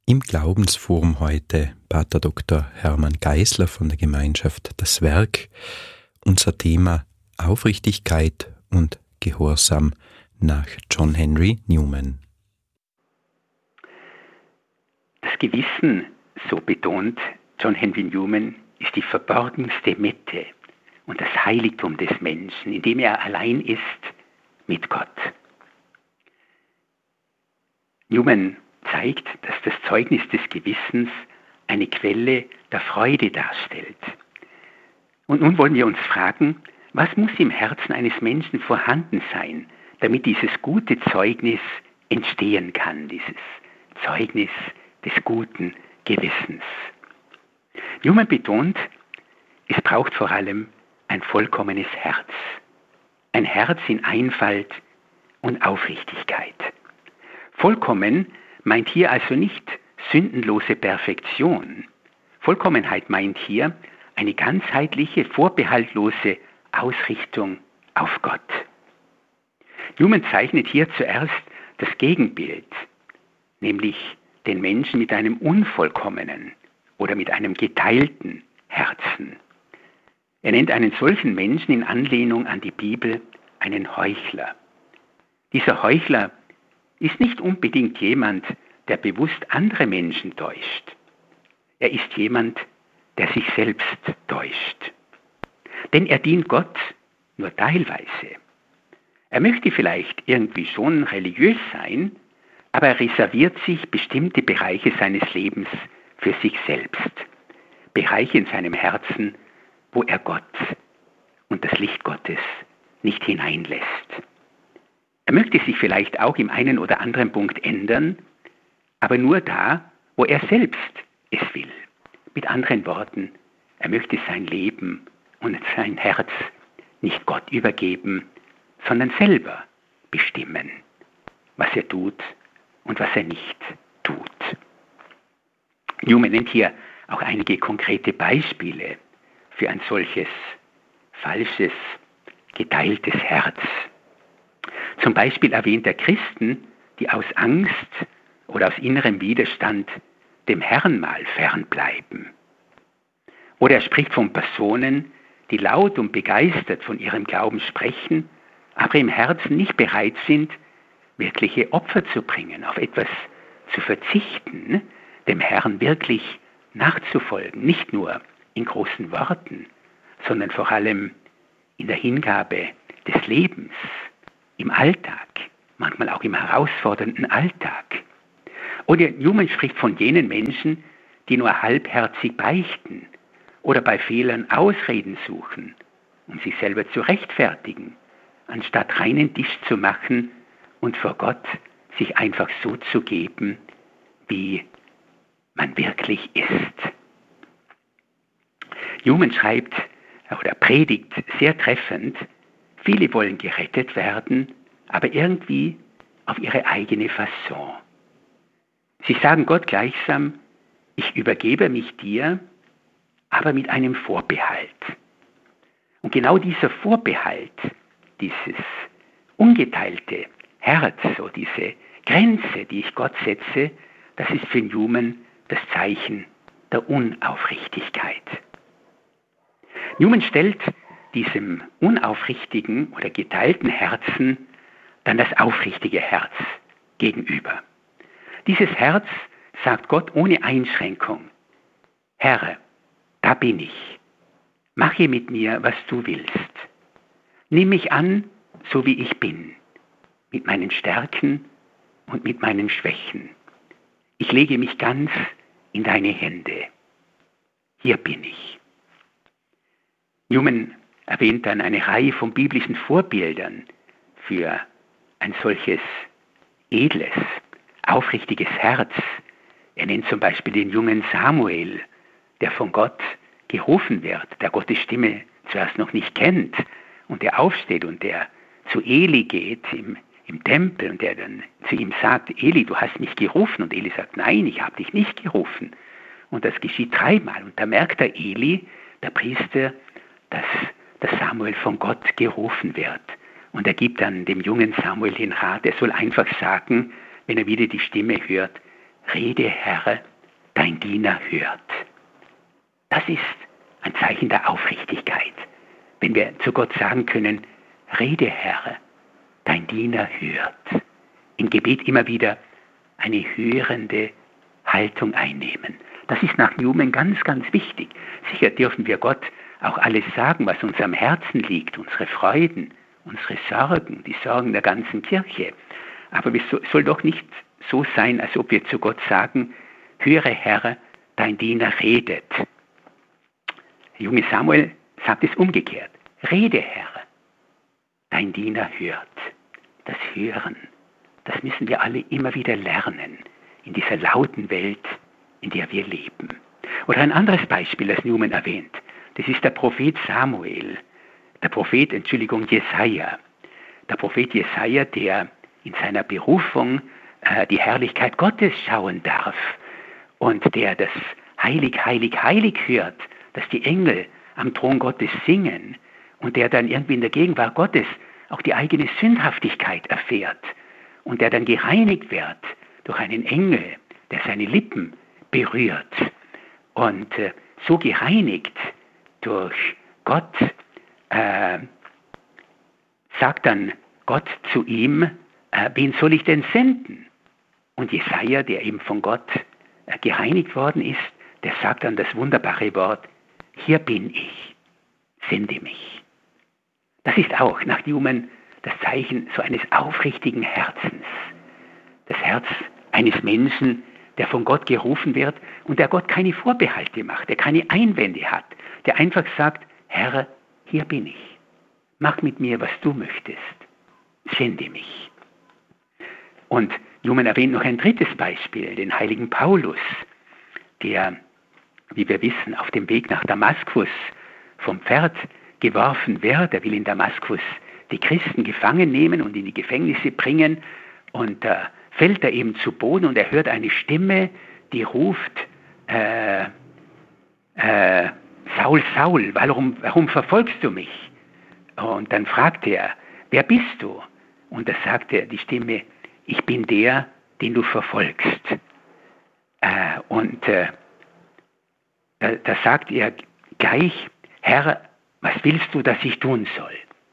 Im Glaubensforum heute Pater Dr. Hermann Geisler von der Gemeinschaft Das Werk. Unser Thema Aufrichtigkeit und Gehorsam nach John Henry Newman. Das Gewissen, so betont John Henry Newman, ist die verborgenste Mitte und das Heiligtum des Menschen, in dem er allein ist mit Gott. Newman zeigt, dass das Zeugnis des Gewissens eine Quelle der Freude darstellt. Und nun wollen wir uns fragen, was muss im Herzen eines Menschen vorhanden sein, damit dieses gute Zeugnis entstehen kann, dieses Zeugnis des guten Gewissens. Newman betont, es braucht vor allem ein vollkommenes Herz. Ein Herz in Einfalt und Aufrichtigkeit. Vollkommen meint hier also nicht sündenlose Perfektion. Vollkommenheit meint hier eine ganzheitliche, vorbehaltlose Ausrichtung auf Gott. Newman zeichnet hier zuerst das Gegenbild, nämlich den Menschen mit einem unvollkommenen oder mit einem geteilten Herzen. Er nennt einen solchen Menschen in Anlehnung an die Bibel einen Heuchler. Dieser Heuchler ist nicht unbedingt jemand, der bewusst andere Menschen täuscht. Er ist jemand, der sich selbst täuscht. Denn er dient Gott nur teilweise. Er möchte vielleicht irgendwie schon religiös sein, aber er reserviert sich bestimmte Bereiche seines Lebens für sich selbst. Bereiche in seinem Herzen, wo er Gott und das Licht Gottes nicht hineinlässt. Er möchte sich vielleicht auch im einen oder anderen Punkt ändern, aber nur da, wo er selbst es will. Mit anderen Worten, er möchte sein Leben und sein Herz nicht Gott übergeben, sondern selber bestimmen, was er tut und was er nicht tut. Newman nennt hier auch einige konkrete Beispiele für ein solches falsches, geteiltes Herz. Zum Beispiel erwähnt er Christen, die aus Angst oder aus innerem Widerstand dem Herrenmahl fernbleiben. Oder er spricht von Personen, die laut und begeistert von ihrem Glauben sprechen, aber im Herzen nicht bereit sind, wirkliche Opfer zu bringen, auf etwas zu verzichten, dem Herrn wirklich nachzufolgen, nicht nur in großen Worten, sondern vor allem in der Hingabe des Lebens, im Alltag, manchmal auch im herausfordernden Alltag. Oder Newman spricht von jenen Menschen, die nur halbherzig beichten oder bei Fehlern Ausreden suchen, um sich selber zu rechtfertigen, anstatt reinen Tisch zu machen und vor Gott sich einfach so zu geben, wie man wirklich ist. Newman schreibt oder predigt sehr treffend, viele wollen gerettet werden, aber irgendwie auf ihre eigene Fasson. Sie sagen Gott gleichsam, ich übergebe mich dir, aber mit einem Vorbehalt. Und genau dieser Vorbehalt, dieses ungeteilte Herz, so diese Grenze, die ich Gott setze, das ist für Newman das Zeichen der Unaufrichtigkeit. Newman stellt diesem unaufrichtigen oder geteilten Herzen dann das aufrichtige Herz gegenüber. Dieses Herz sagt Gott ohne Einschränkung, Herr, da bin ich. Mache mit mir, was du willst. Nimm mich an, so wie ich bin, mit meinen Stärken und mit meinen Schwächen. Ich lege mich ganz in deine Hände. Hier bin ich. Newman erwähnt dann eine Reihe von biblischen Vorbildern für ein solches edles, aufrichtiges Herz. Er nennt zum Beispiel den jungen Samuel, der von Gott gerufen wird, der Gottes Stimme zuerst noch nicht kennt und der aufsteht und der zu Eli geht im Tempel und der dann zu ihm sagt, Eli, du hast mich gerufen. Und Eli sagt, nein, ich habe dich nicht gerufen. Und das geschieht 3-mal. Und da merkt der Eli, der Priester, dass der Samuel von Gott gerufen wird. Und er gibt dann dem jungen Samuel den Rat, er soll einfach sagen, wenn er wieder die Stimme hört, Rede, Herr, dein Diener hört. Das ist ein Zeichen der Aufrichtigkeit, wenn wir zu Gott sagen können, Rede, Herr, dein Diener hört. Im Gebet immer wieder eine hörende Haltung einnehmen. Das ist nach Newman ganz, ganz wichtig. Sicher dürfen wir Gott auch alles sagen, was uns am Herzen liegt, unsere Freuden, unsere Sorgen, die Sorgen der ganzen Kirche. Aber es soll doch nicht so sein, als ob wir zu Gott sagen, höre, Herr, dein Diener redet. Der junge Samuel sagt es umgekehrt. Rede, Herr, dein Diener hört. Das Hören, das müssen wir alle immer wieder lernen in dieser lauten Welt, in der wir leben. Oder ein anderes Beispiel, das Newman erwähnt, das ist der Prophet Jesaja. Der Prophet Jesaja, der in seiner Berufung die Herrlichkeit Gottes schauen darf und der das Heilig, Heilig, Heilig hört, dass die Engel am Thron Gottes singen und der dann irgendwie in der Gegenwart Gottes auch die eigene Sündhaftigkeit erfährt und der dann gereinigt wird durch einen Engel, der seine Lippen berührt und so gereinigt durch Gott, sagt dann Gott zu ihm, wen soll ich denn senden? Und Jesaja, der eben von Gott gereinigt worden ist, der sagt dann das wunderbare Wort, hier bin ich, sende mich. Das ist auch nach Newman das Zeichen so eines aufrichtigen Herzens. Das Herz eines Menschen, der von Gott gerufen wird und der Gott keine Vorbehalte macht, der keine Einwände hat, der einfach sagt, Herr, hier bin ich. Mach mit mir, was du möchtest. Sende mich. Und Newman erwähnt noch ein drittes Beispiel, den heiligen Paulus, der, wie wir wissen, auf dem Weg nach Damaskus vom Pferd geworfen wird. Er will in Damaskus die Christen gefangen nehmen und in die Gefängnisse bringen. Und da fällt er eben zu Boden und er hört eine Stimme, die ruft, Saul, Saul, warum verfolgst du mich? Und dann fragt er, wer bist du? Und da sagt die Stimme, ich bin der, den du verfolgst. Da sagt er gleich, Herr, was willst du, dass ich tun soll?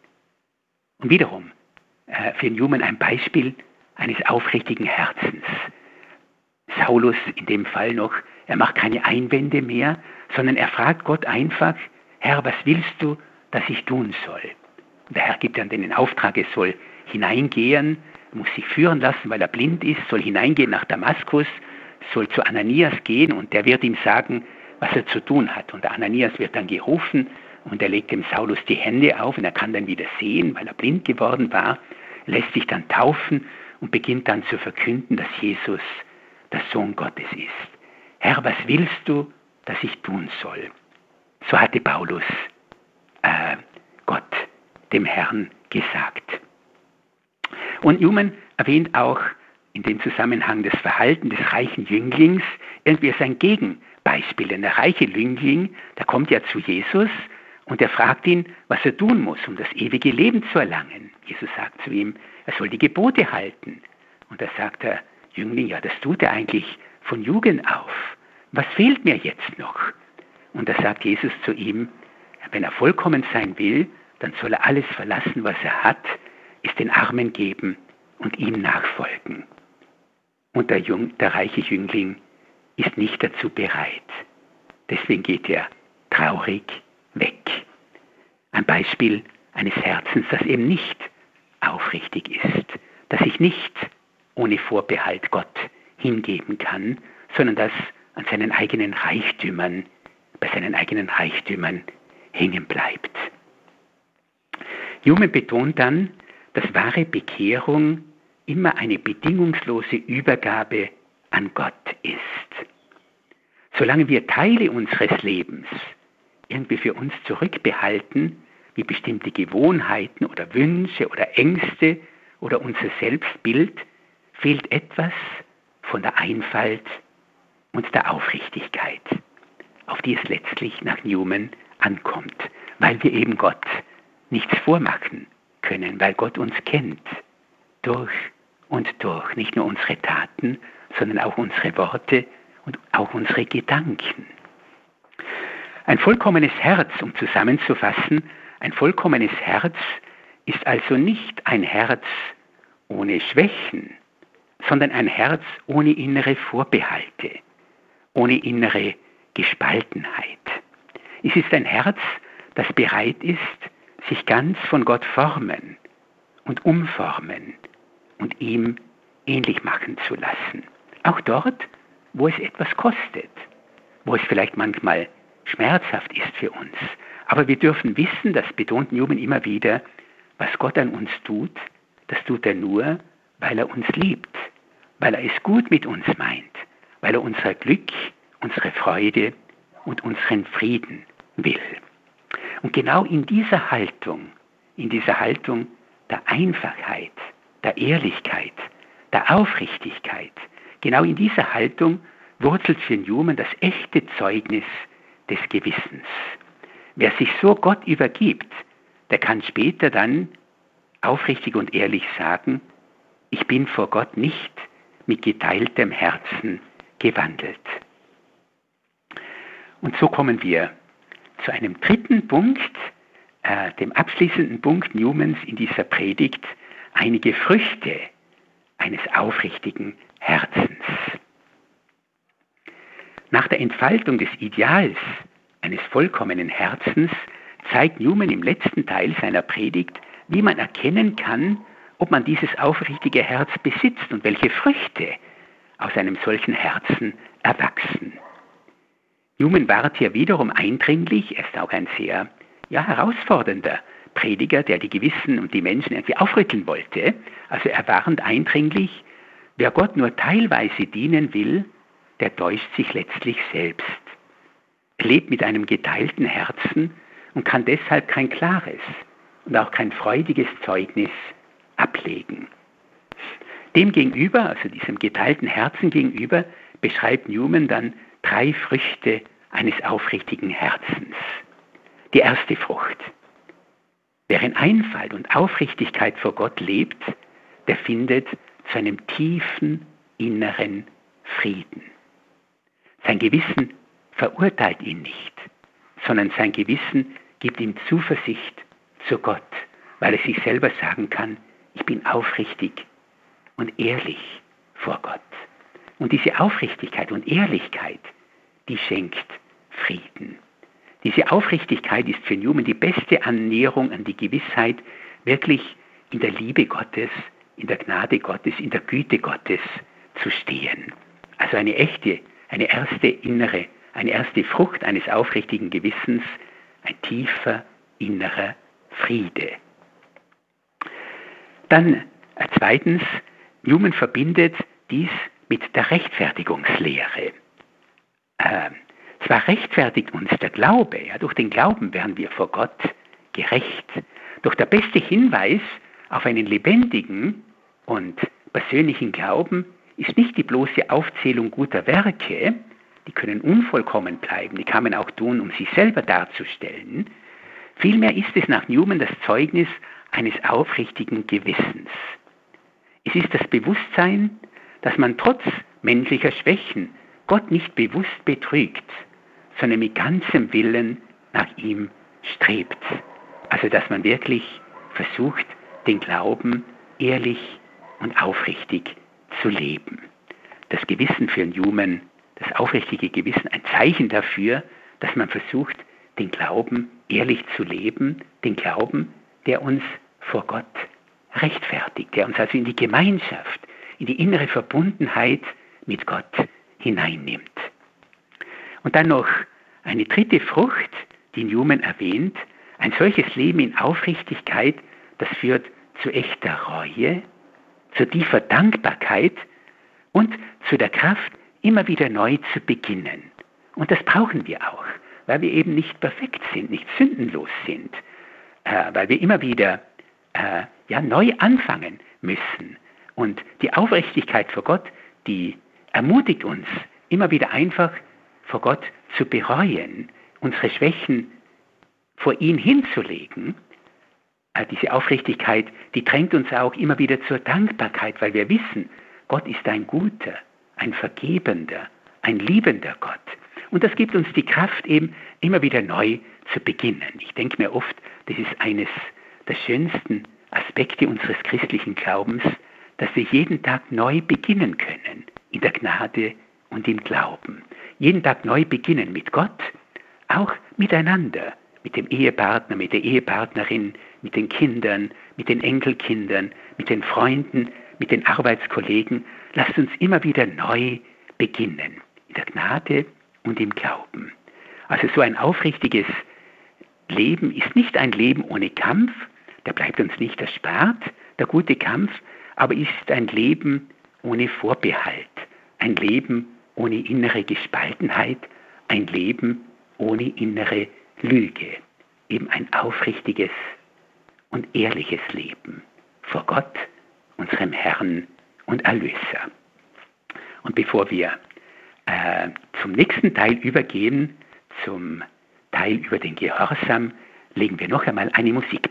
Und wiederum, für Newman ein Beispiel eines aufrichtigen Herzens. Saulus in dem Fall noch, er macht keine Einwände mehr, sondern er fragt Gott einfach, Herr, was willst du, dass ich tun soll? Und der Herr gibt dann den Auftrag, er soll hineingehen, muss sich führen lassen, weil er blind ist, soll hineingehen nach Damaskus, soll zu Ananias gehen und der wird ihm sagen, was er zu tun hat. Und der Ananias wird dann gerufen und er legt dem Saulus die Hände auf und er kann dann wieder sehen, weil er blind geworden war, lässt sich dann taufen und beginnt dann zu verkünden, dass Jesus der Sohn Gottes ist. Herr, was willst du, dass ich tun soll? So hatte Paulus Gott, dem Herrn, gesagt. Und Newman erwähnt auch in dem Zusammenhang das Verhalten des reichen Jünglings irgendwie als ein Gegenbeispiel. Denn der reiche Jüngling, der kommt ja zu Jesus und er fragt ihn, was er tun muss, um das ewige Leben zu erlangen. Jesus sagt zu ihm, er soll die Gebote halten. Und da sagt der Jüngling, ja, das tut er eigentlich von Jugend auf. Was fehlt mir jetzt noch? Und da sagt Jesus zu ihm, wenn er vollkommen sein will, dann soll er alles verlassen, was er hat, es den Armen geben und ihm nachfolgen. Und der reiche Jüngling ist nicht dazu bereit. Deswegen geht er traurig weg. Ein Beispiel eines Herzens, das eben nicht aufrichtig ist, das sich nicht ohne Vorbehalt Gott hingeben kann, sondern das an seinen eigenen Reichtümern, bei seinen eigenen Reichtümern hängen bleibt. Newman betont dann, dass wahre Bekehrung immer eine bedingungslose Übergabe an Gott ist. Solange wir Teile unseres Lebens irgendwie für uns zurückbehalten, wie bestimmte Gewohnheiten oder Wünsche oder Ängste oder unser Selbstbild, fehlt etwas von der Einfalt und der Aufrichtigkeit, auf die es letztlich nach Newman ankommt, weil wir eben Gott nichts vormachen können, weil Gott uns kennt, durch und durch, nicht nur unsere Taten, sondern auch unsere Worte und auch unsere Gedanken. Ein vollkommenes Herz, um zusammenzufassen, ein vollkommenes Herz ist also nicht ein Herz ohne Schwächen, sondern ein Herz ohne innere Vorbehalte, ohne innere Gespaltenheit. Es ist ein Herz, das bereit ist, sich ganz von Gott formen und umformen und ihm ähnlich machen zu lassen. Auch dort, wo es etwas kostet, wo es vielleicht manchmal schmerzhaft ist für uns. Aber wir dürfen wissen, das betont Newman immer wieder, was Gott an uns tut, das tut er nur, weil er uns liebt, weil er es gut mit uns meint, weil er unser Glück, unsere Freude und unseren Frieden will. Und genau in dieser Haltung der Einfachheit, der Ehrlichkeit, der Aufrichtigkeit, genau in dieser Haltung wurzelt für Newman das echte Zeugnis des Gewissens. Wer sich so Gott übergibt, der kann später dann aufrichtig und ehrlich sagen, ich bin vor Gott nicht mit geteiltem Herzen gewandelt. Und so kommen wir zu einem dritten Punkt, dem abschließenden Punkt Newmans in dieser Predigt, einige Früchte eines aufrichtigen Herzens. Nach der Entfaltung des Ideals eines vollkommenen Herzens zeigt Newman im letzten Teil seiner Predigt, wie man erkennen kann, ob man dieses aufrichtige Herz besitzt und welche Früchte aus einem solchen Herzen erwachsen. Newman ward hier wiederum eindringlich, er ist auch ein sehr herausfordernder Prediger, der die Gewissen und die Menschen irgendwie aufrütteln wollte. Also er warnt eindringlich, wer Gott nur teilweise dienen will, der täuscht sich letztlich selbst. Er lebt mit einem geteilten Herzen und kann deshalb kein klares und auch kein freudiges Zeugnis ablegen. Dem gegenüber, also diesem geteilten Herzen gegenüber, beschreibt Newman dann 3 Früchte eines aufrichtigen Herzens. Die erste Frucht. Wer in Einfalt und Aufrichtigkeit vor Gott lebt, der findet zu einem tiefen inneren Frieden. Sein Gewissen verurteilt ihn nicht, sondern sein Gewissen gibt ihm Zuversicht zu Gott, weil er sich selber sagen kann, ich bin aufrichtig und ehrlich vor Gott. Und diese Aufrichtigkeit und Ehrlichkeit, die schenkt Frieden. Diese Aufrichtigkeit ist für Newman die beste Annäherung an die Gewissheit, wirklich in der Liebe Gottes, in der Gnade Gottes, in der Güte Gottes zu stehen. Also eine erste Frucht eines aufrichtigen Gewissens, ein tiefer innerer Friede. Dann zweitens, Newman verbindet dies mit der Rechtfertigungslehre. Zwar rechtfertigt uns der Glaube, durch den Glauben werden wir vor Gott gerecht, doch der beste Hinweis auf einen lebendigen und persönlichen Glauben ist nicht die bloße Aufzählung guter Werke, die können unvollkommen bleiben, die kann man auch tun, um sich selber darzustellen. Vielmehr ist es nach Newman das Zeugnis eines aufrichtigen Gewissens. Es ist das Bewusstsein, dass man trotz menschlicher Schwächen Gott nicht bewusst betrügt, sondern mit ganzem Willen nach ihm strebt. Also dass man wirklich versucht, den Glauben ehrlich und aufrichtig zu leben. Das Gewissen für Newman, das aufrichtige Gewissen, ein Zeichen dafür, dass man versucht, den Glauben ehrlich zu leben, den Glauben, der uns vor Gott rechtfertigt, der uns also in die Gemeinschaft, in die innere Verbundenheit mit Gott hineinnimmt. Und dann noch eine dritte Frucht, die Newman erwähnt, ein solches Leben in Aufrichtigkeit, das führt zu echter Reue, zu tiefer Dankbarkeit und zu der Kraft, immer wieder neu zu beginnen. Und das brauchen wir auch, weil wir eben nicht perfekt sind, nicht sündenlos sind, weil wir immer wieder neu anfangen müssen. Und die Aufrichtigkeit vor Gott, die ermutigt uns, immer wieder einfach vor Gott zu bereuen, unsere Schwächen vor ihn hinzulegen. Diese Aufrichtigkeit, die drängt uns auch immer wieder zur Dankbarkeit, weil wir wissen, Gott ist ein guter, ein vergebender, ein liebender Gott. Und das gibt uns die Kraft, eben immer wieder neu zu beginnen. Ich denke mir oft, das ist eines der schönsten Aspekte unseres christlichen Glaubens, dass wir jeden Tag neu beginnen können, in der Gnade und im Glauben. Jeden Tag neu beginnen mit Gott, auch miteinander, mit dem Ehepartner, mit der Ehepartnerin, mit den Kindern, mit den Enkelkindern, mit den Freunden, mit den Arbeitskollegen. Lasst uns immer wieder neu beginnen, in der Gnade und im Glauben. Also so ein aufrichtiges Leben ist nicht ein Leben ohne Kampf, der bleibt uns nicht erspart, der gute Kampf, aber ist ein Leben ohne Vorbehalt, ein Leben ohne innere Gespaltenheit, ein Leben ohne innere Lüge, eben ein aufrichtiges und ehrliches Leben vor Gott, unserem Herrn und Erlöser. Und bevor wir zum nächsten Teil übergehen, zum Teil über den Gehorsam, legen wir noch einmal eine Musik